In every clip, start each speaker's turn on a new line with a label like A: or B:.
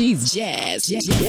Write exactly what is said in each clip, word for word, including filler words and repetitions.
A: She's Jazz.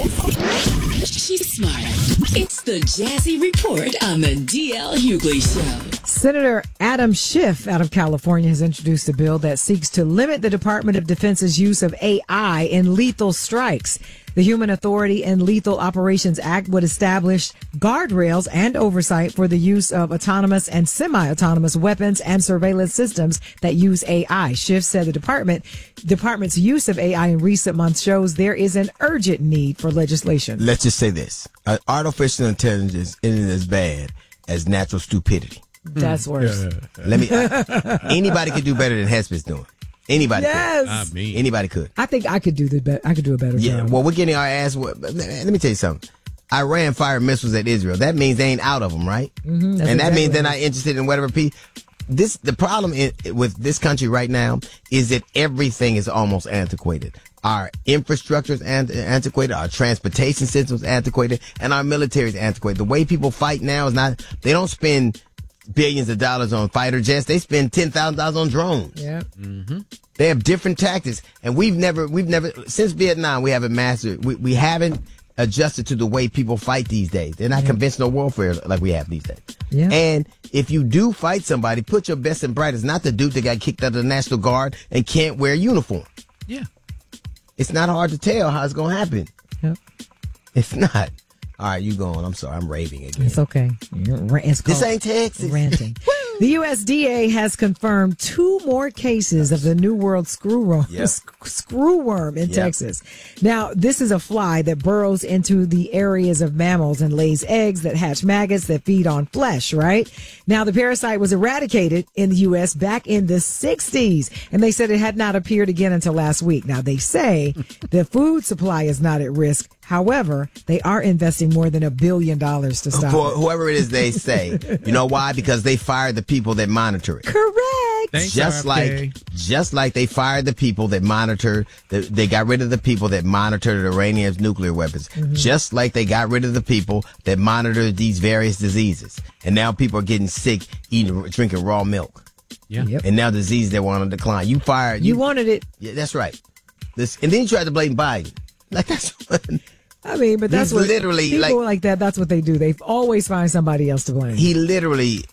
A: Jazz. She's smart. It's the Jazzy Report on the D L Hughley Show.
B: Senator Adam Schiff out of California has introduced a bill that seeks to limit the Department of Defense's use of A I in lethal strikes. The Human Authority and Lethal Operations Act would establish guardrails and oversight for the use of autonomous and semi-autonomous weapons and surveillance systems that use A I. Schiff said the department department's use of A I in recent months shows there is an urgent need for legislation.
C: Let's just say this. Uh, artificial intelligence isn't as bad as natural stupidity.
B: That's worse.
C: Yeah. Let me. Uh, anybody could do better than Hesp's doing. Anybody
B: yes.
C: could.
D: I mean.
C: Anybody could.
B: I think I could do the be- I could do a better
C: yeah,
B: job.
C: Well, we're getting our ass. Let me tell you something. Iran fired missiles at Israel. That means they ain't out of them, right?
B: Mm-hmm,
C: and that
B: exactly
C: means they're not interested in whatever peace. This the problem in, with this country right now is that everything is almost antiquated. Our infrastructure is antiquated. Our transportation system is antiquated, and our military is antiquated. The way people fight now is not. They don't spend billions of dollars on fighter jets. They spend ten thousand dollars on drones.
B: Yeah.
D: Mm-hmm.
C: They have different tactics, and we've never, we've never, since Vietnam, we haven't mastered, we, we haven't adjusted to the way people fight these days. They're not yeah. conventional warfare like we have these days.
B: Yeah.
C: And if you do fight somebody, put your best and brightest, not the dude that got kicked out of the National Guard and can't wear a uniform.
D: Yeah.
C: It's not hard to tell how it's going to happen.
B: Yep.
C: It's not. All right, you going. I'm sorry. I'm raving again.
B: It's okay. You're, it's
C: this ain't Texas.
B: Ranting. The U S D A has confirmed two more cases of the New World screwworm,
C: yep.
B: screwworm in
C: yep.
B: Texas. Now, this is a fly that burrows into the areas of mammals and lays eggs that hatch maggots that feed on flesh, right? Now, the parasite was eradicated in the U S back in the sixties, and they said it had not appeared again until last week. Now, they say the food supply is not at risk. However, they are investing more than a billion dollars to stop
C: For
B: it.
C: whoever it is they say. You know why? Because they fired the people that monitor it.
B: Correct.
D: Thanks,
C: just
D: R F K.
C: like just like they fired the people that monitor, the, they got rid of the people that monitor Iranian's nuclear weapons. Mm-hmm. Just like they got rid of the people that monitor these various diseases. And now people are getting sick eating, drinking raw milk.
D: Yeah.
B: Yep.
C: And now disease they want to decline. You fired.
B: You, you wanted it.
C: Yeah, that's right. This, and then you tried to blame Biden. Like that's what,
B: I mean, but that's
C: He's
B: what
C: literally
B: people
C: like,
B: like that. That's what they do. They always find somebody else to blame.
C: He literally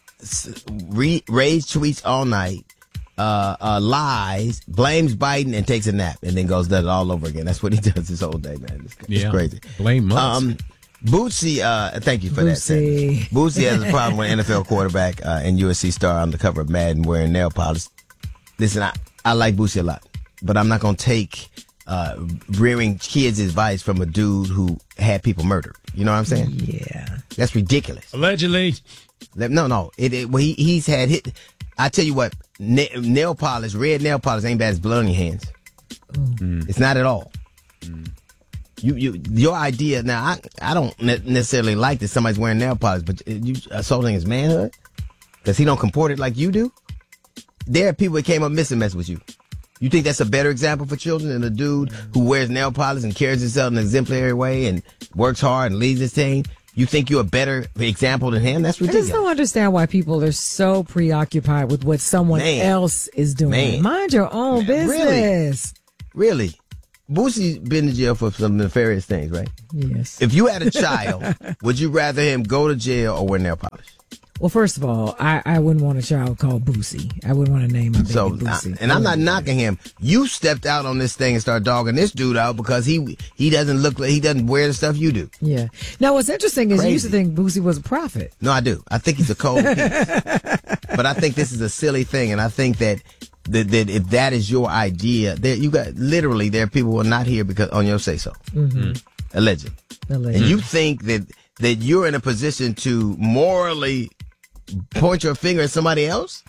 C: re- raised tweets all night, uh, uh, lies, blames Biden, and takes a nap, and then goes does it all over again. That's what he does this whole day, man. It's, it's
D: yeah.
C: crazy.
D: Blame us.
C: Um, Bootsy, uh, thank you for
B: Bootsy.
C: that. Bootsy has a problem with N F L quarterback uh, and U S C star on the cover of Madden wearing nail polish. Listen, I, I like Bootsy a lot, but I'm not gonna take. Uh, rearing kids' advice from a dude who had people murdered. You know what I'm saying?
B: Yeah.
C: That's ridiculous.
D: Allegedly.
C: No, no. It, it well, he, he's had hit. I tell you what, na- nail polish, red nail polish ain't bad as blood on your hands. Mm. It's not at all. Mm. You, you, your idea. Now, I, I don't ne- necessarily like that somebody's wearing nail polish, but you assaulting his manhood because he don't comport it like you do. There are people that came up missing mess with you. You think that's a better example for children than a dude who wears nail polish and carries himself in an exemplary way and works hard and leads his team? You think you're a better example than him? That's ridiculous.
B: I just don't understand why people are so preoccupied with what someone
C: Man.
B: else is doing.
C: Man.
B: Mind your own
C: Man,
B: business.
C: Really? Really? Boosie's been to jail for some nefarious things, right?
B: Yes.
C: If you had a child, would you rather him go to jail or wear nail polish?
B: Well, first of all, I, I wouldn't want a child called Boosie. I wouldn't want to name my baby
C: So,
B: Boosie.
C: I, and I'm not knocking him. You stepped out on this thing and started dogging this dude out because he he doesn't look like he doesn't wear the stuff you do.
B: Yeah. Now, what's interesting is
C: Crazy.
B: you used to think Boosie was a prophet.
C: No, I do. I think he's a cold piece. But I think this is a silly thing, and I think that that, that if that is your idea, there you got literally there are people who are not here because on your say so,
B: Mm-hmm.
C: allegedly.
B: Allegedly.
C: And you think that that you're in a position to morally point your finger at somebody else?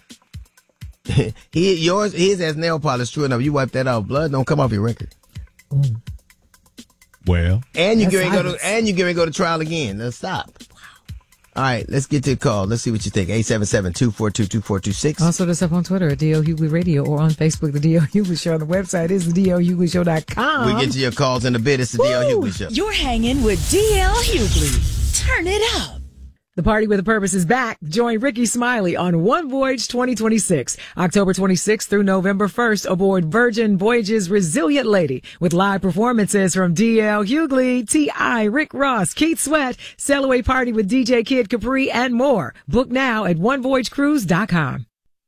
C: he yours his has nail polish. True enough, you wipe that out, blood don't come off your record.
B: Mm.
D: Well,
C: And you
B: That's
C: get ready to go
B: violence.
C: to and you get ready to go to trial again. Let's stop. All right, let's get to the call. Let's see what you think. eight seven seven, two four two, two four two six.
B: Also, this up on Twitter at D L Hughley Radio or on Facebook, the D L Hughley Show. The website is the D L Hughley Show dot com.
C: We get to your calls in a bit. It's the D L Hughley Show.
A: You're hanging with D L Hughley. Turn it up.
B: The Party with a Purpose is back. Join Ricky Smiley on One Voyage twenty twenty-six, October twenty-sixth through November first aboard Virgin Voyage's Resilient Lady with live performances from D L Hughley, T I, Rick Ross, Keith Sweat, Sail Away Party with D J Kid Capri, and more. Book now at one voyage cruise dot com.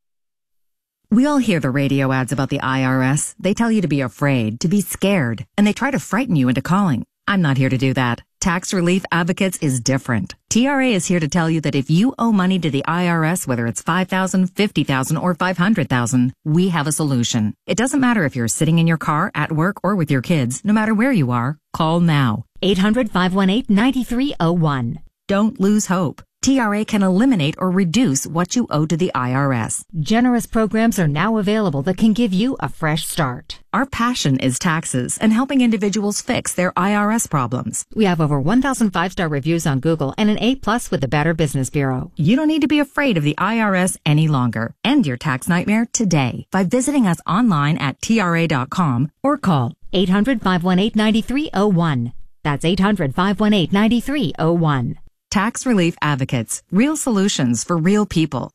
E: We all hear the radio ads about the I R S. They tell you to be afraid, to be scared, and they try to frighten you into calling. I'm not here to do that. Tax Relief Advocates is different. T R A is here to tell you that if you owe money to the I R S, whether it's five thousand dollars, fifty thousand dollars, or five hundred thousand dollars, we have a solution. It doesn't matter if you're sitting in your car, at work, or with your kids. No matter where you are, call now.
F: eight hundred, five one eight, nine three zero one.
E: Don't lose hope. T R A can eliminate or reduce what you owe to the I R S.
F: Generous programs are now available that can give you a fresh start.
E: Our passion is taxes and helping individuals fix their I R S problems.
F: We have over one thousand five-star reviews on Google and an A plus with the Better Business Bureau.
E: You don't need to be afraid of the I R S any longer. End your tax nightmare today by visiting us online at T R A dot com
F: or call eight hundred, five one eight, nine three zero one. That's eight hundred, five one eight, nine three zero one.
E: Tax Relief Advocates. Real solutions for real people.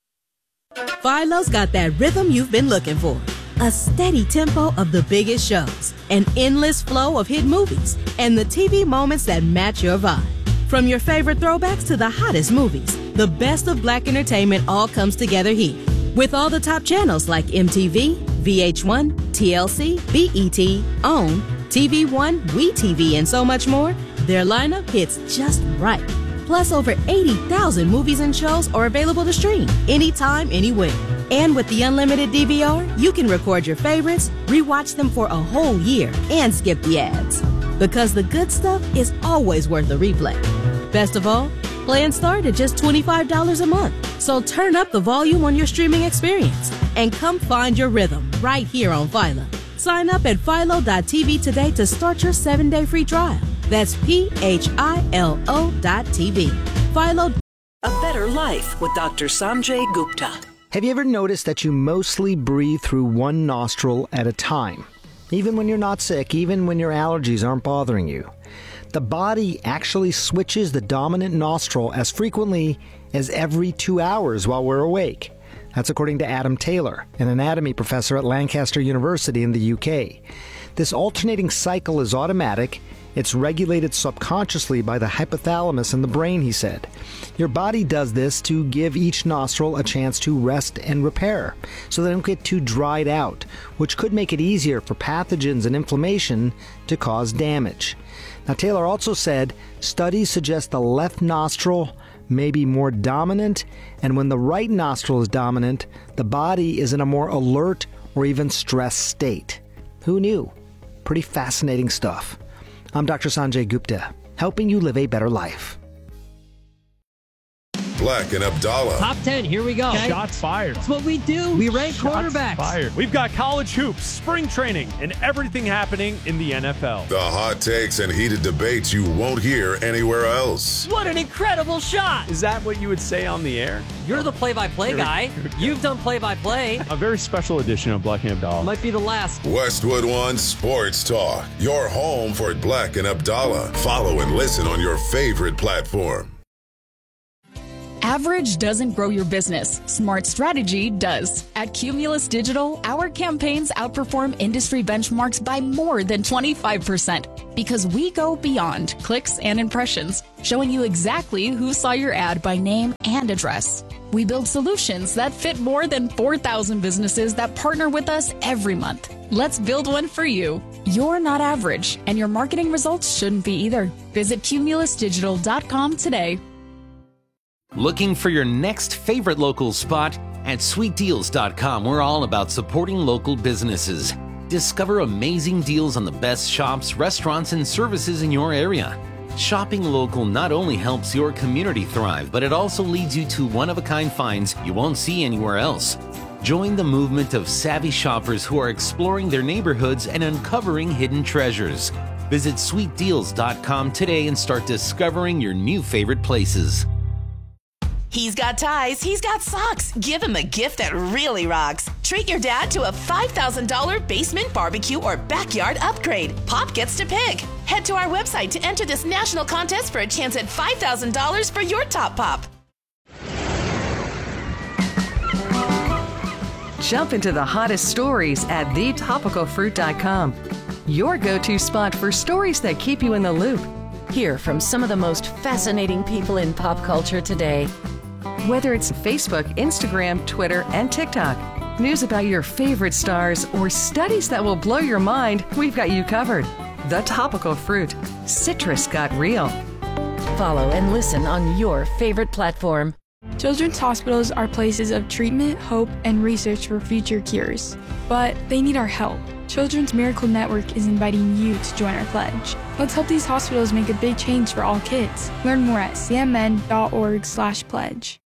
G: Philo's got that rhythm you've been looking for. A steady tempo of the biggest shows, an endless flow of hit movies, and the T V moments that match your vibe. From your favorite throwbacks to the hottest movies, the best of black entertainment all comes together here. With all the top channels like M T V, V H one, T L C, B E T, OWN, T V One, WeTV, and so much more, their lineup hits just right. Plus, over eighty thousand movies and shows are available to stream anytime, anywhere. And with the unlimited D V R, you can record your favorites, rewatch them for a whole year, and skip the ads. Because the good stuff is always worth a replay. Best of all, plans start at just twenty-five dollars a month. So turn up the volume on your streaming experience and come find your rhythm right here on Philo. Sign up at philo dot t v today to start your seven-day free trial. That's P H I L O dot T V. Philo.
H: A Better Life with Doctor Sanjay Gupta.
I: Have you ever noticed that you mostly breathe through one nostril at a time? Even when you're not sick, even when your allergies aren't bothering you. The body actually switches the dominant nostril as frequently as every two hours while we're awake. That's according to Adam Taylor, an anatomy professor at Lancaster University in the U K. This alternating cycle is automatic. It's regulated subconsciously by the hypothalamus in the brain, he said. Your body does this to give each nostril a chance to rest and repair, so they don't get too dried out, which could make it easier for pathogens and inflammation to cause damage. Now, Taylor also said studies suggest the left nostril may be more dominant, and when the right nostril is dominant, the body is in a more alert or even stressed state. Who knew? Pretty fascinating stuff. I'm Doctor Sanjay Gupta, helping you live a better life.
J: Black and Abdallah.
K: Top ten, here we go.
D: Okay. Shots fired.
K: That's what we do. We rank
D: Shots
K: quarterbacks.
D: Fired.
L: We've got college hoops, spring training, and everything happening in the N F L.
J: The hot takes and heated debates you won't hear anywhere else.
K: What an incredible shot.
L: Is that what you would say on the air?
K: You're the play-by-play guy. You've done play-by-play.
L: A very special edition of Black and Abdallah.
K: Might be the last.
J: Westwood One Sports Talk. Your home for Black and Abdallah. Follow and listen on your favorite platform.
M: Average doesn't grow your business. Smart strategy does. At Cumulus Digital, our campaigns outperform industry benchmarks by more than twenty-five percent because we go beyond clicks and impressions, showing you exactly who saw your ad by name and address. We build solutions that fit more than four thousand businesses that partner with us every month. Let's build one for you. You're not average, and your marketing results shouldn't be either. Visit cumulus digital dot com today.
N: Looking for your next favorite local spot? At sweet deals dot com, we're all about supporting local businesses. Discover amazing deals on the best shops, restaurants, and services in your area. Shopping local not only helps your community thrive, but it also leads you to one-of-a-kind finds you won't see anywhere else. Join the movement of savvy shoppers who are exploring their neighborhoods and uncovering hidden treasures. Visit sweet deals dot com today and start discovering your new favorite places.
O: He's got ties, he's got socks. Give him a gift that really rocks. Treat your dad to a five thousand dollars basement barbecue or backyard upgrade. Pop gets to pick. Head to our website to enter this national contest for a chance at five thousand dollars for your top pop.
P: Jump into the hottest stories at the topical fruit dot com. Your go-to spot for stories that keep you in the loop.
G: Hear from some of the most fascinating people in pop culture today.
P: Whether it's Facebook, Instagram, Twitter, and TikTok, news about your favorite stars, or studies that will blow your mind, we've got you covered. The Topical Fruit. Citrus got real.
G: Follow and listen on your favorite platform.
Q: Children's hospitals are places of treatment, hope, and research for future cures. But they need our help. Children's Miracle Network is inviting you to join our pledge. Let's help these hospitals make a big change for all kids. Learn more at c m n dot org slash pledge.